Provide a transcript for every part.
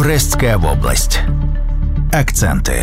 Брэсцкая вобласць. Акценты.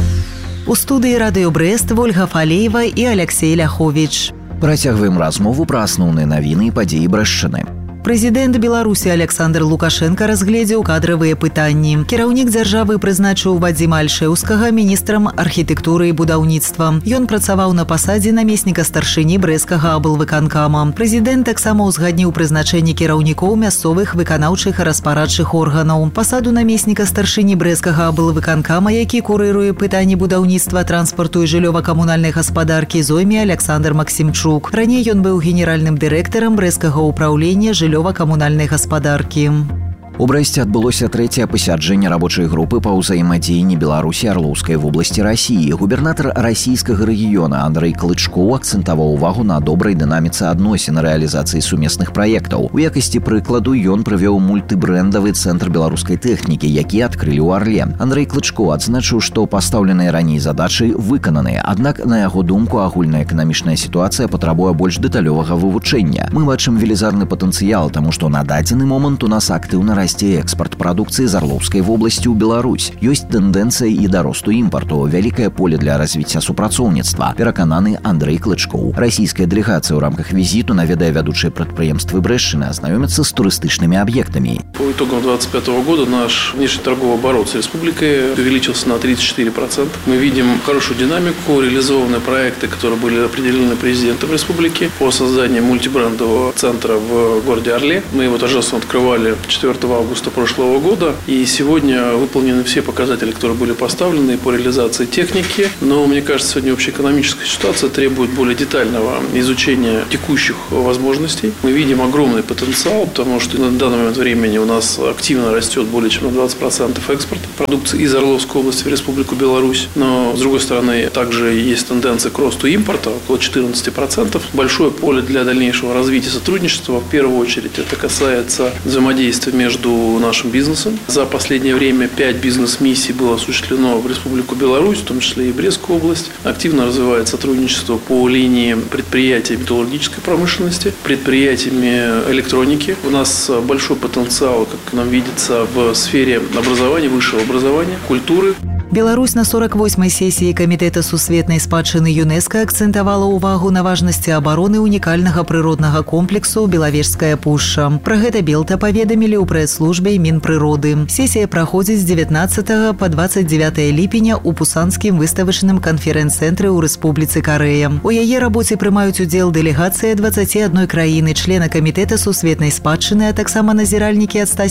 У студыі радыё Брэст Ольга Фалеева і Алексей Ляховіч. Працягваем размову пра асноўныя навіны і падзеі Брэшчыны. Прэзідэнт Беларусі Александр Лукашенко разгледзеў кадравыя пытанні. Кіраўнік дзяржавы прызначыў Вадзіма Альшэўскага міністрам архітэктуры і будаўніцтва. Ён працаваў на пасадзе намесніка старшыні брэсцкага аблвыканкама. Прэзідэнт таксама ўзгадніў прызначэнне кіраўнікоў мясцовых выканаўчых і распарадчых органаў. Пасаду намесніка старшыні брэсцкага аблвыканкама, які курыруе пытанні будаўніцтва, транспарту і жыллёва-камунальнай гаспадаркі, зойме Александр Максімчук. Раней ён быў генеральным дырэктарам брэсцкага ўпраўлення жыллёва-камунальнай гаспадаркі. У Брэсце адбылося трэцяе пасяджэнне рабочай групы па ўзаемадзеянні Беларусі і Арлоўскай вобласці Расіі. Губернатар расійскага рэгіёна Андрэй Клычкоў акцэнтаваў увагу на добрай дынаміцы адносін рэалізацыі сумесных праектаў. У якасці прыкладу ён прывёў мультыбрэндавы цэнтр беларускай тэхнікі, які адкрылі ў Арле. Андрэй Клычкоў адзначыў, што пастаўленыя раней задачы выкананыя. Аднак, на яго думку, агульная эканамічная сітуацыя патрабуе больш дэталёвага вывучэння. Мы бачым велізарны патэнцыял, таму што на дадзены момант у нас актыўна расце экспорт прадукцыі з Арлоўскай вобласці ў Беларусь. Ёсць тэндэнцыя і да росту імпарту, вялікае поле для развіцця супрацоўніцтва, перакананы Андрэй Клычкоў. Расійская дэлегацыя ў рамках візіту наведае вядучыя прадпрыемствы Брэшчыны, азнаёміцца з турыстычнымі объектами. По итогам 2025 года наш внешнеторговый оборот с республикой увеличился на 34%. Мы видим хорошую динамику, реализованы проекты, которые были определены президентом республики по созданию мультибрендового центра в городе Орле. Мы его торжественно открывали 4 августа прошлого года, и сегодня выполнены все показатели, которые были поставлены по реализации техники. Но, мне кажется, сегодня общеэкономическая ситуация требует более детального изучения текущих возможностей. Мы видим огромный потенциал, потому что на данный момент времени у нас активно растет более чем на 20% экспорт продукции из Орловской области в Республику Беларусь. Но, с другой стороны, также есть тенденция к росту импорта, около 14%. Большое поле для дальнейшего развития сотрудничества. В первую очередь это касается взаимодействия между нашим бизнесом. За последнее время 5 бизнес-миссий было осуществлено в Республику Беларусь, в том числе и Брестскую область. Активно развивается сотрудничество по линии предприятий металлургической промышленности, предприятиями электроники. У нас большой потенциал, как нам видится, в сфере образования, высшего образования, культуры. Беларусь на 48-й сесіі Камітэта сусветнай спадчыны ЮНЕСКО акцэнтавала ўвагу на важнасці абароны унікальнага прыроднага комплексу Белавежская пушча. Пра гэта Белта паведамілі ў прэс-службе Мінпрыроды. Сесія праходзіць з 19 па 29 ліпеня ў Пусанскім выставачным канферэнц-цэнтры ў Рэспубліцы Карэя. У яе рабоце прымаюць удзел дэлегацыя 21 краіны, члена Камітэта сусветнай спадчыны, а таксама назіральнікі ад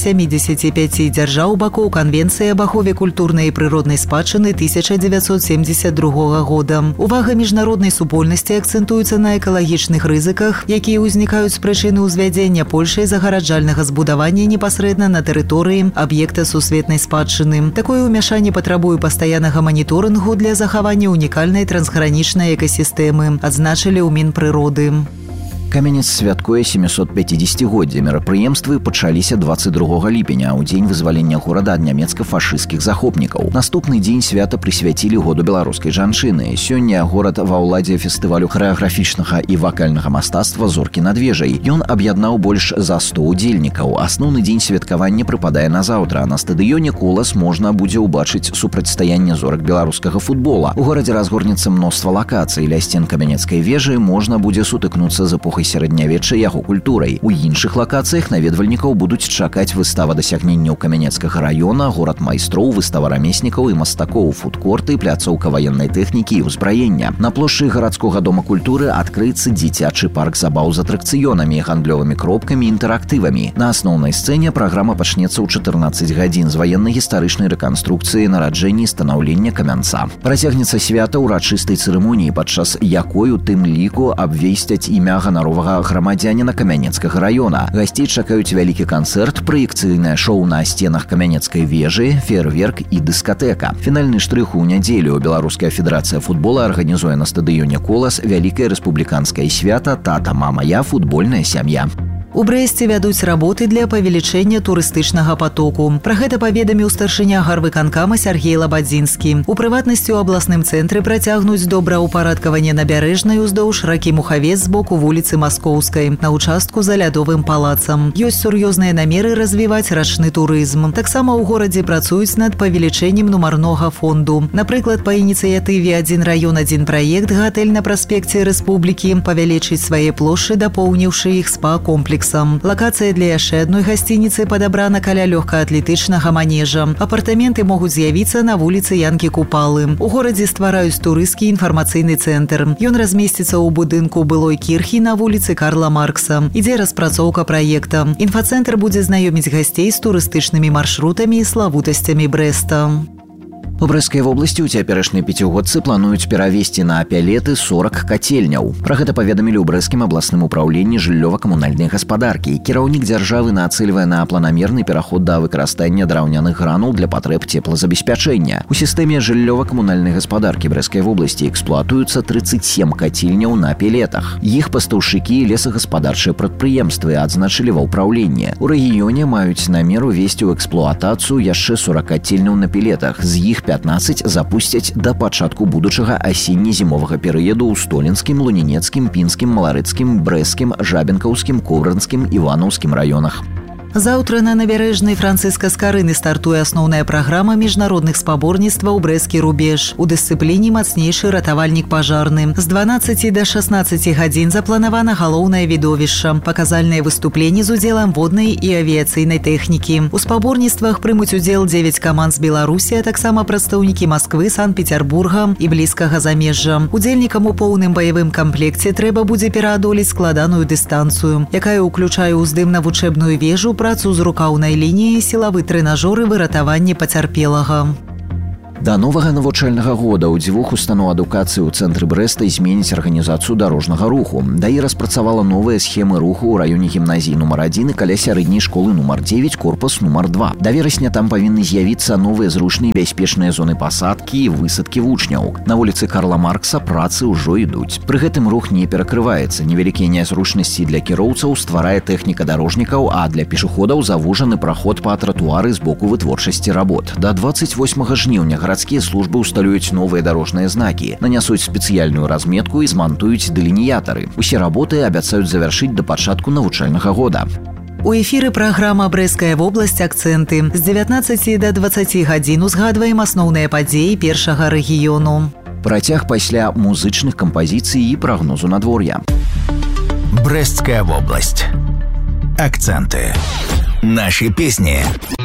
175 дзяржаў бакоў Канвенцыі аб ахове культурнай і прыроднай спадчыны 1972 года. Увага міжнароднай супольнасці акцэнтуецца на экалагічных рызыках, якія ўзнікаюць з прычыны ўзвядзення Польшай загараджальнага збудавання непасрэдна на тэрыторыі аб'екта сусветнай спадчыны. Такое ўмяшанне патрабуе пастаяннага маніторынгу для захавання унікальнай трансгранічнай экасістэмы, адзначылі ў Мінпрыроды. Каменец святкуе 750-годдзе. Мерапрыемствы пачаліся 22 ліпеня, у дзень вызвалення горада ад нямецка-фашысцкіх захопнікаў. Наступны дзень свята прысвяцілі году беларускай жанчыны. Сёння горад ва ўладзе фестывалю харэаграфічнага і вакальнага мастацтва «Зоркі над вежай». Ён аб'яднаў больш за 100 удзельнікаў. Асноўны дзень святкавання прыпадае на заўтра. На стадыёне «Колас» можна будзе ўбачыць супрацьстаянне зорак беларускага футбола. У горадзе разгорнецца мноства лакацый. Ля сцен Камянецкай вежы можна будзе сутыкнуцца з эпохай сярэднявечча яго культурай. У іншых лакацыях наведвальнікаў будуць чакаць выстава дасягненняў Камянецкага раёна, горад майстроў, выстава рамеснікаў і мастакоў, фудкорты, пляцоўка ваеннай тэхнікі і ўзбраення. На плошчы гарадскога дома культуры адкрыецца дзіцячы парк забаў з атракцыёнамі, гандлёвымі кропкамі і інтэрактывамі. На асноўнай сцэне праграма пачнецца ў 14 гадзін з ваенна-гістарычнай рэканструкцыі нараджэння і станаўлення камянца. Працягнецца свята ўрачыстай цырымоніі, падчас якой у тым ліку абвесцяць імя ганаровага грамадзяніна Камянецкага раёна. Гасцей чакаюць вялікі канцэрт, праекцыйнае шоу на сценах Камянецкай вежы, феерверк і дыскатэка. Фінальны штрых у нядзелю Беларуская федэрацыя футбола арганізуе на стадыёне «Колас» вялікае рэспубліканскае свята «Тата, мама, я, футбольная сям'я». У Брэсце вядуць работы для павелічэння турыстычнага потоку. Пра гэта паведаміў старшыня гарвыканкама Сергей Лабадзінскі. У прыватнасці ў абласным цэнтры працягнуць добраўпарадкаванне набярэжнай уздоўж ракі Мухавец з боку вуліцы Маскоўскай на ўчастку за лядовым палацам. Ёсць сур'ёзныя намеры развіваць рачны турызм. Таксама ў горадзе працуюць над павелічэннем нумарнога фонду. Напрыклад, па ініцыятыве «Адзін раён, адзін праект» гатэль на праспекце Рэспублікі павялічыць свае плошчы, дапоўніўшы іх спа-комплексам. Лакацыя для яшчэ адной гасцініцы падабрана каля лёгкаатлетычнага манежа. Апартаменты могуць з'явіцца на вуліцы Янкі Купалы. У горадзе ствараюць турысцкі інфармацыйны цэнтр. Ён размесціцца ў будынку былой кірхі на вуліцы Карла Маркса. Ідзе распрацоўка праекта. Інфацэнтр будзе знаёміць гасцей з турыстычнымі маршрутамі і славутасцямі Брэста. У Брэсцкай вобласці ў цяперашняй пяцігодцы плануюць перавесці на пялеты 40 кацельняў. Пра гэта паведамілі ў Брэсцкім абласным управленні жыллёва-камунальнай гаспадаркі. Кіраўнік дзяржавы нацэльвае на планамерны пераход да выкарыстання драўняных гранул для патрэб цеплазабеспячэння. У сістэме жыллёва-камунальнай гаспадаркі Брэсцкай вобласці эксплуатуюцца 37 кацельняў на пелетах. Іх пастаўшчыкі і лесагаспадарчыя прадпрыемствы, адзначылі ва ўпраўленні. У рэгіёне маюць намер увесці ў эксплуатацыю яшчэ 40 кацельняў на пелетах. З іх 15 запусцяць да пачатку будучага асенне-зімовага перыяду ў Столінскім, Лунінецкім, Пінскім, Маларыцкім, Брэсцкім, Жабенкаўскім, Коврынскім, Іванаўскім раёнах. Заўтра на набярэжнай Францыска Скарыны стартуе асноўная праграма міжнародных спаборніцтваў «Брэсцкі рубеж» у дысцыпліне «Мацнейшы ратавальнік пажарны». З 12 да 16 гадзін запланавана галоўнае відовішча – паказальныя выступленні з удзелам воднай і авіяцыйнай тэхнікі. У спаборніцтвах прымуць удзел 9 каманд з Беларусі, а таксама прадстаўнікі Масквы, Санкт-Петербурга і блізкага замежжа. Удзельнікам у поўным баявым камплекце трэба будзе пераадолець складаную дыстанцыю, якая ўключае ўздым на вучэбную вежу, працу з рукаўнай лініяй, сілавы трэнажор і выратаванне пацярпелага. Да новага навучальнага года ў 2 устаноў адукацыі ў цэнтры Брэста зменіць арганізацыю дарожнага руху. ДАІ распрацавала новыя схемы руху ў раёне гімназіі нумар 1 і каля сярэдняй школы нумар 9, корпус нумар 2. Да верасня там павінны з'явіцца новыя зручныя і бяспечныя зоны пасадкі і высадкі вучняў. На вуліцы Карла Маркса працы ўжо ідуць. Пры гэтым рух не перакрываецца. Невялікія нязручнасці для кіроўцаў стварае тэхніка дарожнікаў, а для пешаходаў завужаны праход па тратуары з боку вытворчасці работ. Да 28 жніўня гарадскія службы ўсталююць новыя дарожныя знакі, нанясуць спецыяльную разметку і змантуюць дэлініятары. Усе работы абяцаюць завяршыць да пачатку навучальнага года. У эфіры праграма «Брэсцкая вобласць. Акцэнты». З 19 да 20 гадзін узгадваем асноўныя падзеі першага рэгіёну. Працяг пасля музычных кампазіцый і прагнозу надвор'я. Брэсцкая вобласць. Акценты. Наши песни.